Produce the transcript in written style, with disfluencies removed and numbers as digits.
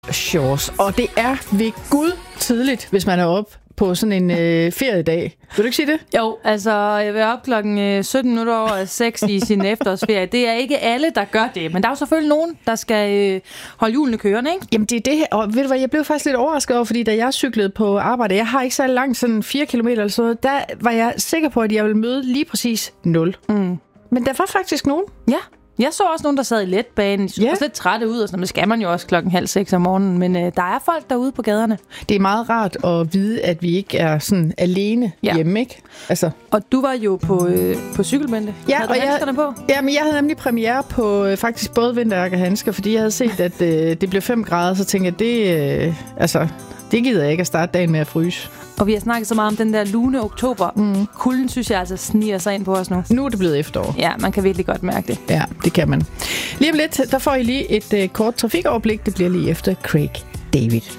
shorts. Og det er ved Gud tidligt, hvis man er oppe på sådan en feriedag. Vil du ikke sige det? Jo, altså jeg vil op klokken 17 minutter over 6 i sin efterårsferie. Det er ikke alle, der gør det, men der er jo selvfølgelig nogen, der skal holde hjulene kørende, ikke? Jamen det er det her, og ved du hvad, jeg blev faktisk lidt overrasket over, fordi da jeg cyklede på arbejde, jeg har ikke så langt, sådan 4 kilometer eller så, der var jeg sikker på, at jeg ville møde lige præcis 0. Men der var faktisk nogen. Ja. Jeg så også nogen, der sad i letbanen. De så også lidt trætte ud, og sådan, det skal man jo også 5:30 om morgenen. Men der er folk derude på gaderne. Det er meget rart at vide, at vi ikke er sådan alene hjemme, ikke? Altså. Og du var jo på cykelbænde. Ja, havde du handskerne på? Ja, men jeg havde nemlig premiere på faktisk både vinterjakke og handsker, fordi jeg havde set, at det blev 5 grader, så tænkte jeg, det gider jeg ikke at starte dagen med at fryse. Og vi har snakket så meget om den der lune oktober. Kulden, synes jeg, altså sniger sig ind på os nu. Nu er det blevet efterår. Ja, man kan virkelig godt mærke det. Ja, det kan man. Lige om lidt, der får I lige et kort trafikoverblik. Det bliver lige efter Craig David.